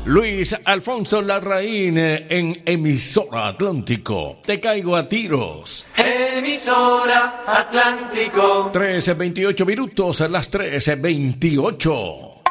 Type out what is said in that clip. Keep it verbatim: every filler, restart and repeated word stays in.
Luis Alfonso Larraín en Emisora Atlántico. Te caigo a tiros. Emisora Atlántico. trece veintiocho minutos, las trece veintiocho.